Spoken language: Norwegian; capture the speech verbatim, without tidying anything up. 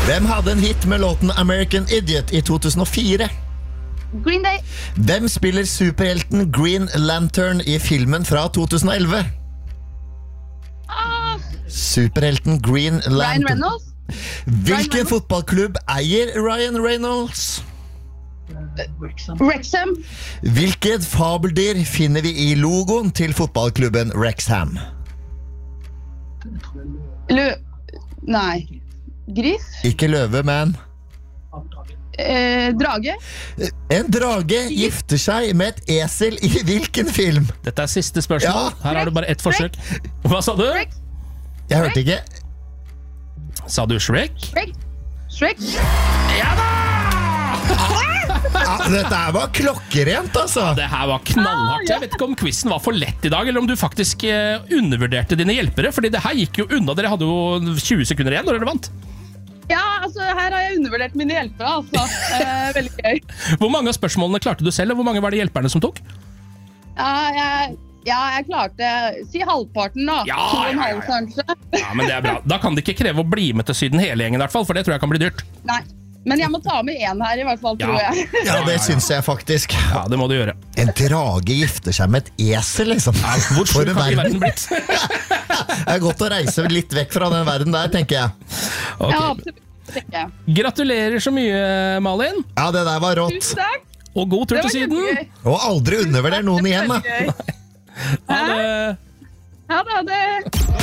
Hvem hadde en hit med låten American Idiot i to tusen og fire? Green Day. Hvem spiller superhelten Green Lantern i filmen fra to tusen og elleve? Ah, Superhelten Green Ryan Lantern. Reynolds. Hvilken Reynolds. fotballklubb eier Ryan Reynolds? Wrexham. Hvilket fabeldyr finner vi i logoen til fotballklubben Wrexham? Lø... Nei. Gris. Ikke løve, men Eh, drage. en drage gifter seg med et esel i hvilken film? Dette er siste spørsmål. Ja. Her har du bare ett forsøk. Hva sa du? Shrek. Jeg hørte ikke. Sa du Shrek? Shrek. Shrek. Ja da! Ja, dette her var klokkerent, altså. Det her var knallhardt. Jeg vet ikke om quizen var for lett i dag, eller om du faktisk eh, undervurderte dine hjelpere, fordi det her gikk jo unna. Dere hadde jo tjue sekunder igjen når dere vant. Ja, altså, her har jeg undervurdert mine hjelpere, altså. Eh, veldig gøy. Hvor mange av spørsmålene klarte du selv, og hvor mange var det hjelperne som tok? Ja, jeg, ja, jeg klarte... Si halvparten, da. Ja, To og en ja, ja, halv, ja. kanskje. Ja, men det er bra. Da kan det ikke kreve å bli med til Syden hele gjengen i hvert fall, for det tror jeg kan bli dyrt. Nei. Men jeg må ta med en her, i hvert fall, tror Ja. jeg. Ja, det syns jeg faktisk. Ja, det må du gjøre. En drage gifter seg med et esel, liksom. Hvor For sjuk en har ikke verden verden. blitt? Det er godt å reise litt vekk fra den verden der, tenker jeg. Ok. Ja, absolutt. tenker jeg. Gratulerer så mye, Malin. Ja, det der var rått. Tusen takk. Og god tur Det til var Syden. kjempegøy. Og aldri undervurder noen igjen, da. Kjempegøy. Ha det. Ha det, ha det.